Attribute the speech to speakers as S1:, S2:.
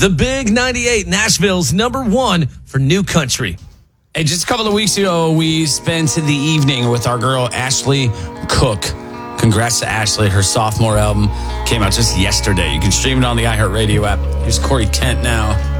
S1: The Big 98, Nashville's number one for new country.
S2: Hey, just a couple of weeks ago, we spent the evening with our girl, Ashley Cook. Congrats to Ashley. Her sophomore album came out just yesterday. You can stream it on the iHeartRadio app. Here's Corey Kent now.